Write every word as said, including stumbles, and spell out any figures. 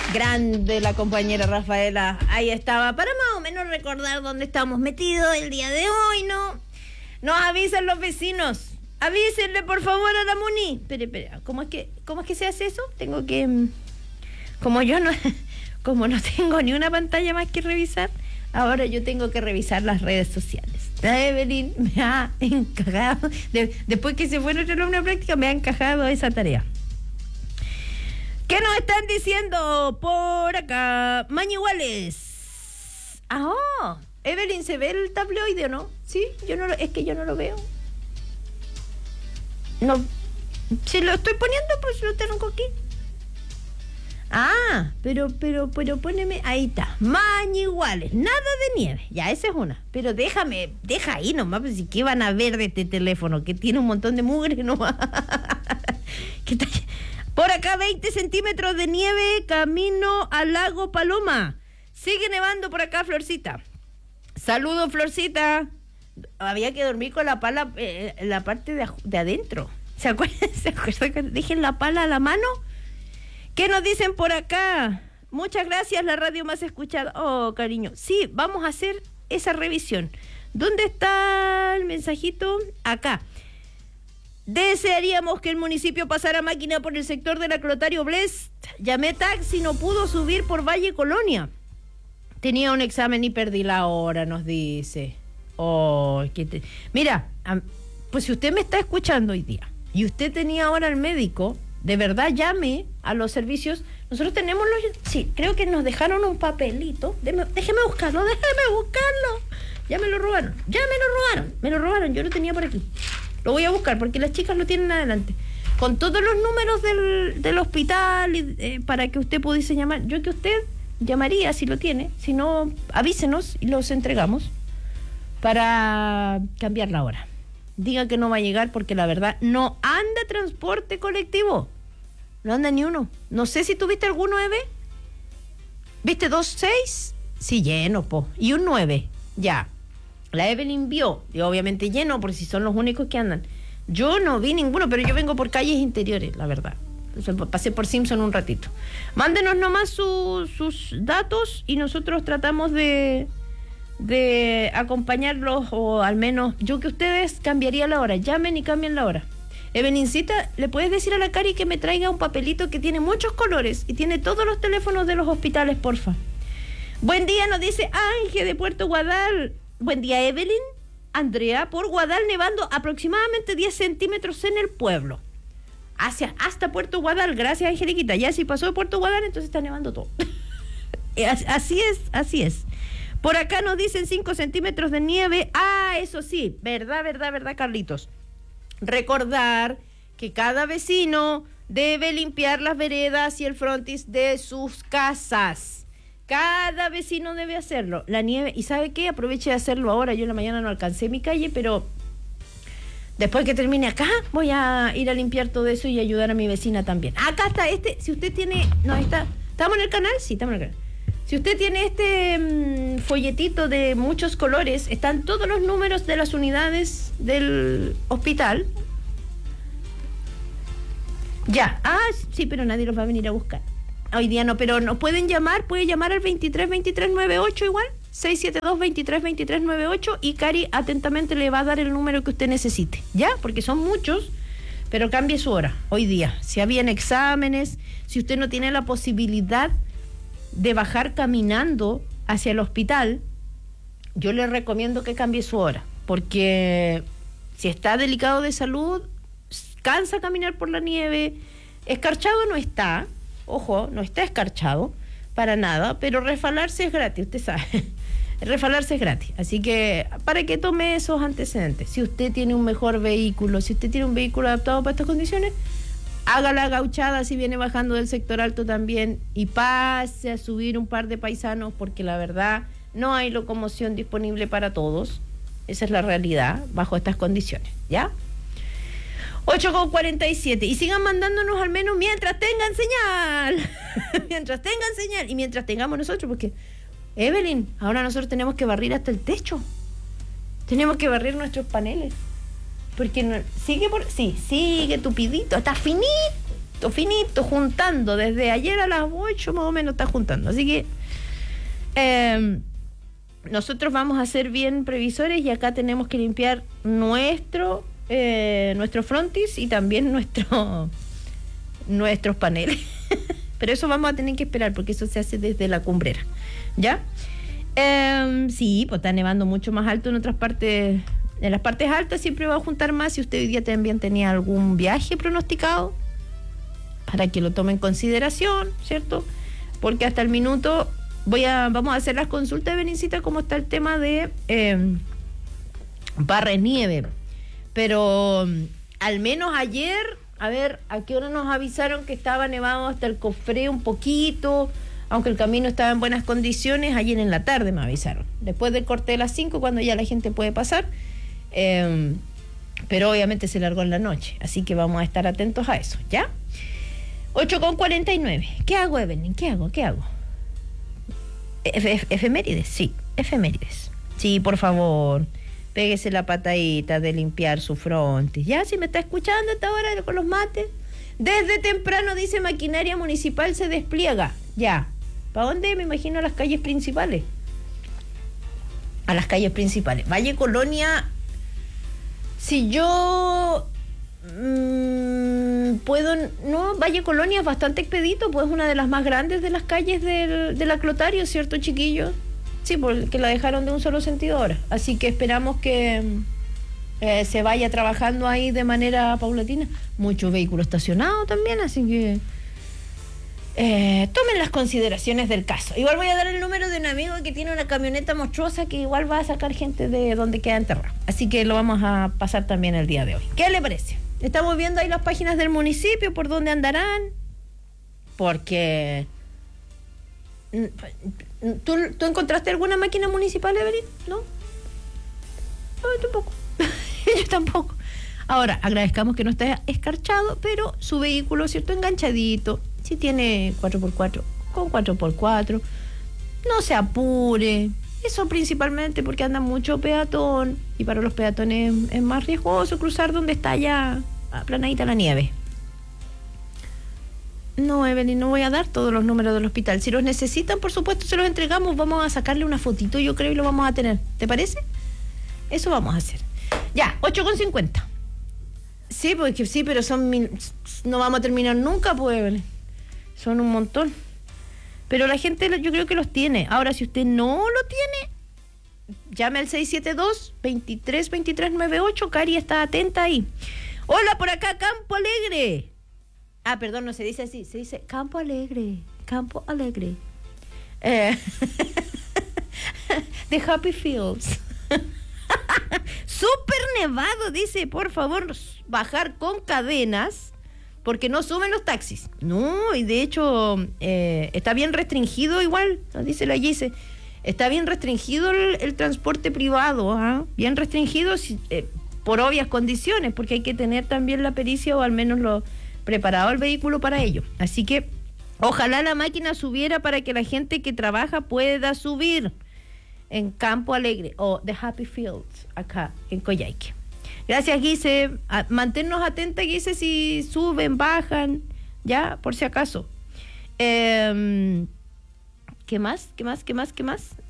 Grande la compañera Rafaela. Ahí estaba, para más o menos recordar dónde estamos metidos el día de hoy, ¿no? Nos avisan los vecinos. Avísenle, por favor, a la Muni. Espera, espera, ¿cómo es que, cómo es que se hace eso? Tengo que... Como yo no... Como no tengo ni una pantalla más que revisar, ahora yo tengo que revisar las redes sociales. La Evelyn me ha encajado, de, después que se fue nuestra alumna práctica, me ha encajado esa tarea. ¿Qué nos están diciendo por acá? Mañiguales. Ah, oh, Evelyn, ¿se ve el tabloide o no? Sí, yo no lo, es que yo no lo veo. No, si lo estoy poniendo, pues lo tengo aquí. Ah, pero, pero, pero poneme, ahí está, Mañiguales, nada de nieve, ya esa es una, pero déjame, deja ahí nomás, pues si qué van a ver de este teléfono, que tiene un montón de mugre nomás. ¿Qué tal? Por acá veinte centímetros de nieve, camino al lago Paloma, sigue nevando por acá, Florcita. Saludos, Florcita. Había que dormir con la pala, eh, la parte de, de adentro, ¿se acuerdan? ¿Se acuerdan que dejen la pala a la mano? ¿Qué nos dicen por acá? Muchas gracias, la radio más escuchada. Oh, cariño. Sí, vamos a hacer esa revisión. ¿Dónde está el mensajito? Acá. Desearíamos que el municipio pasara máquina por el sector de la Clotario Blest. Llamé taxi, no pudo subir por Valle Colonia. Tenía un examen y perdí la hora, nos dice. Oh, qué te... Mira, pues si usted me está escuchando hoy día y usted tenía ahora al médico... De verdad, llame a los servicios. Nosotros tenemos los... Sí, creo que nos dejaron un papelito. Déjeme, déjeme buscarlo, déjeme buscarlo. Ya me lo robaron, ya me lo robaron. Me lo robaron, yo lo tenía por aquí. Lo voy a buscar porque las chicas lo tienen adelante. Con todos los números del, del hospital y, eh, para que usted pudiese llamar. Yo que usted llamaría si lo tiene. Si no, avísenos y los entregamos para cambiar la hora. Diga que no va a llegar porque la verdad no anda transporte colectivo. No anda ni uno. No sé si tuviste alguno, Eve. ¿Viste dos seis? Sí, lleno, po. Y un nueve. Ya. La Evelyn vio. Y obviamente lleno, porque si son los únicos que andan. Yo no vi ninguno, pero yo vengo por calles interiores, la verdad. Entonces, pasé por Simpson un ratito. Mándenos nomás su, sus datos y nosotros tratamos de... de acompañarlos, o al menos yo que ustedes cambiaría la hora. Llamen y cambien la hora. Evelincita, ¿le puedes decir a la Cari que me traiga un papelito que tiene muchos colores y tiene todos los teléfonos de los hospitales, porfa? Buen día, nos dice Ángel de Puerto Guadal. Buen día, Evelyn. Andrea, por Guadal nevando aproximadamente diez centímetros en el pueblo. Hacia, hasta Puerto Guadal, gracias, Angeliquita. Ya si pasó de Puerto Guadal, entonces está nevando todo. Así es, así es. Por acá nos dicen cinco centímetros de nieve. Ah, eso sí, verdad, verdad, verdad, Carlitos. Recordar que cada vecino debe limpiar las veredas y el frontis de sus casas. Cada vecino debe hacerlo. La nieve, ¿y sabe qué? Aproveche de hacerlo ahora. Yo en la mañana no alcancé mi calle, pero después que termine acá, voy a ir a limpiar todo eso y ayudar a mi vecina también. Acá está este, si usted tiene... No, está... ¿Estamos en el canal? Sí, estamos en el canal. Si usted tiene este mmm, folletito de muchos colores, están todos los números de las unidades del hospital. Ya, ah, sí, pero nadie los va a venir a buscar. Hoy día no, pero no pueden llamar, puede llamar al veintitrés veintitrés noventa y ocho igual, seis siete dos veintitrés veintitrés noventa y ocho y Cari atentamente le va a dar el número que usted necesite, ¿ya? Porque son muchos, pero cambie su hora hoy día. Si habían exámenes, si usted no tiene la posibilidad de bajar caminando hacia el hospital, yo le recomiendo que cambie su hora, porque si está delicado de salud, cansa caminar por la nieve. Escarchado no está, ojo, no está escarchado para nada, pero resbalarse es gratis, usted sabe. Resbalarse es gratis, así que para que tome esos antecedentes. Si usted tiene un mejor vehículo, si usted tiene un vehículo adaptado para estas condiciones, haga la gauchada si viene bajando del sector alto también y pase a subir un par de paisanos, porque la verdad no hay locomoción disponible para todos. Esa es la realidad bajo estas condiciones, ¿ya? ocho con cuarenta y siete. Y sigan mandándonos al menos mientras tengan señal. Mientras tengan señal y mientras tengamos nosotros, porque Evelyn, ahora nosotros tenemos que barrir hasta el techo. Tenemos que barrir nuestros paneles. Porque no, sigue por... Sí, sigue tupidito. Está finito. finito, finito, juntando. Desde ayer a las ocho más o menos está juntando. Así que eh, nosotros vamos a ser bien previsores y acá tenemos que limpiar nuestro, eh, nuestro frontis y también nuestro, nuestros paneles. Pero eso vamos a tener que esperar porque eso se hace desde la cumbrera. ¿Ya? Eh, sí, pues está nevando mucho más alto en otras partes. En las partes altas siempre va a juntar más. Si usted hoy día también tenía algún viaje pronosticado, para que lo tome en consideración, ¿cierto? Porque hasta el minuto voy a, vamos a hacer las consultas de Benincita cómo está el tema de eh, barra nieve. Pero al menos ayer, a ver, ¿a qué hora nos avisaron que estaba nevado hasta el cofre un poquito? Aunque el camino estaba en buenas condiciones, ayer en la tarde me avisaron. Después del corte de las cinco, cuando ya la gente puede pasar. Eh, pero obviamente se largó en la noche. Así que vamos a estar atentos a eso, ¿ya? ocho con cuarenta y nueve. ¿Qué hago, Evelyn? ¿Qué hago? ¿Qué hago? Ef- efemérides, sí. Efemérides. Sí, por favor. Péguese la patadita de limpiar su frontis. ¿Ya? Si me está escuchando a esta hora con los mates. Desde temprano, dice, maquinaria municipal se despliega. Ya. ¿Para dónde? Me imagino a las calles principales. A las calles principales. Valle Colonia. Si yo mmm, puedo. No, Valle Colonia es bastante expedito, pues es una de las más grandes de las calles del, del Aclotario, ¿cierto, chiquillos? Sí, porque la dejaron de un solo sentido ahora. Así que esperamos que eh, se vaya trabajando ahí de manera paulatina. Muchos vehículos estacionados también, así que. Eh, tomen las consideraciones del caso. Igual voy a dar el número de un amigo que tiene una camioneta monstruosa que igual va a sacar gente de donde queda enterrado. Así que lo vamos a pasar también el día de hoy. ¿Qué le parece? Estamos viendo ahí las páginas del municipio, por dónde andarán. Porque... ¿Tú, ¿Tú encontraste alguna máquina municipal, Evelyn? ¿No? No, yo tampoco. Yo tampoco. Ahora, agradezcamos que no esté escarchado, pero su vehículo, ¿cierto? Enganchadito. Si tiene cuatro por cuatro, con cuatro por cuatro, no se apure. Eso principalmente porque anda mucho peatón y para los peatones es más riesgoso cruzar donde está ya aplanadita la nieve. No, Evelyn, no voy a dar todos los números del hospital. Si los necesitan, por supuesto, se los entregamos. Vamos a sacarle una fotito, yo creo, y lo vamos a tener. ¿Te parece? Eso vamos a hacer. Ya, ocho con cincuenta. Sí, porque sí, pero son mil... no vamos a terminar nunca, pues, Evelyn. Son un montón. Pero la gente yo creo que los tiene. Ahora, si usted no lo tiene, llame al seis siete dos, veintitrés veintitrés noventa y ocho. Cari está atenta ahí. Hola, por acá, Campo Alegre. Ah, perdón, no se dice así. Se dice Campo Alegre. Campo Alegre. Eh, The Happy Fields. Súper nevado, dice. Por favor, bajar con cadenas. Porque no suben los taxis. No, y de hecho eh, está bien restringido igual, nos dice la Gise. Está bien restringido el, el transporte privado, ¿ah? Bien restringido eh, por obvias condiciones, porque hay que tener también la pericia o al menos lo preparado el vehículo para ello. Así que ojalá la máquina subiera para que la gente que trabaja pueda subir en Campo Alegre o The Happy Fields, acá en Coyhaique. Gracias, Guise. A, manténnos atentas, Guise, si suben, bajan, ya, por si acaso. Eh, ¿Qué más? ¿Qué más? ¿Qué más? ¿Qué más?